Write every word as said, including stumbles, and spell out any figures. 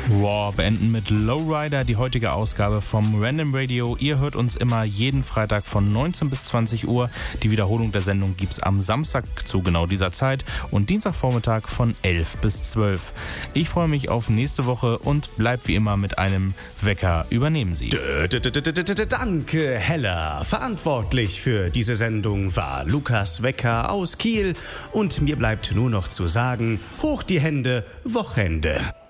Raw beenden mit Lowrider die heutige Ausgabe vom Random Radio. Ihr hört uns immer jeden Freitag von neunzehn bis zwanzig Uhr. Die Wiederholung der Sendung gibt's am Samstag zu genau dieser Zeit und Dienstagvormittag von elf bis zwölf. Ich freue mich auf nächste Woche und bleibt wie immer mit einem Wecker übernehmen Sie. Danke, Hella. Verantwortlich für diese Sendung war Lukas Wecker aus Kiel und mir bleibt nur noch zu sagen, hoch die Hände, Wochenende.